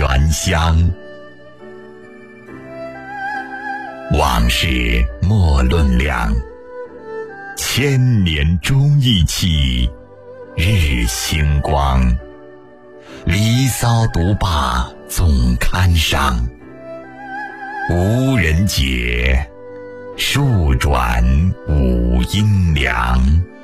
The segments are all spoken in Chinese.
原乡。往事莫论量，千年终一起，日星光。离骚独罢总堪伤，无人解，数转五阴凉。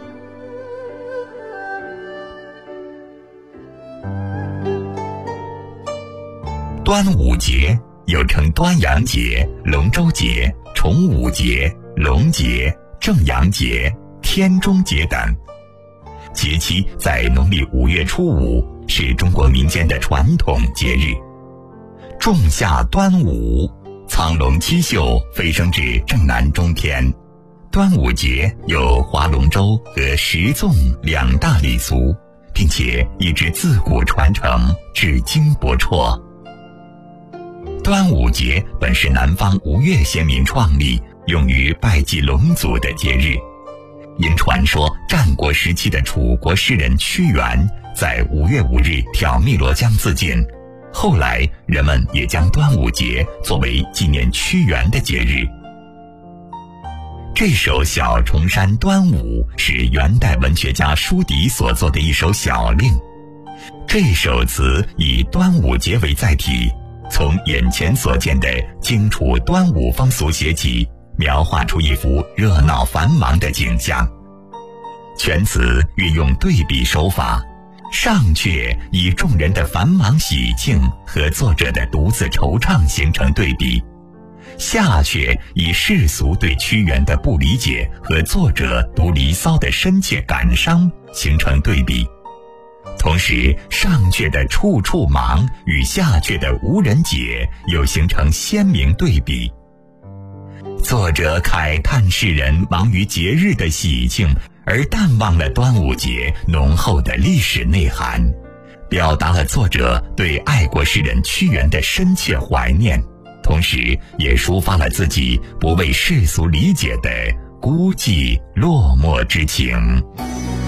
端午节又称端阳节、龙舟节、重五节、龙节、正阳节、天中节等。节期在农历5月初5，是中国民间的传统节日。仲夏端午，苍龙七宿飞升至正南中天。端午节有划龙舟和食粽2大礼俗，并且一直自古传承，至今不辍。端午节本是南方吴越先民创立，用于拜祭龙祖的节日。因传说战国时期的楚国诗人屈原在5月5日挑汨罗江自尽，后来人们也将端午节作为纪念屈原的节日。这首《小重山端午》是元代文学家舒笛所作的一首小令。这首词以端午节为载体，从眼前所见的荆楚端午风俗写起，描画出一幅热闹繁忙的景象。全词运用对比手法，上阙以众人的繁忙喜庆和作者的独自惆怅形成对比，下阙以世俗对屈原的不理解和作者读离骚的深切感伤形成对比。同时，上阙的处处忙与下阙的无人解又形成鲜明对比。作者慨叹世人忙于节日的喜庆，而淡忘了端午节浓厚的历史内涵，表达了作者对爱国诗人屈原的深切怀念，同时也抒发了自己不为世俗理解的孤寂落寞之情。